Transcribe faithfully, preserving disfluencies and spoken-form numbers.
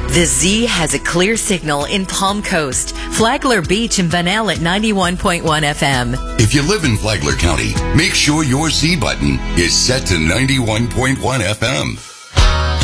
The Z has a clear signal in Palm Coast, Flagler Beach, and Van Al at ninety-one point one F M. If you live in Flagler County, make sure your Z button is set to ninety-one point one F M.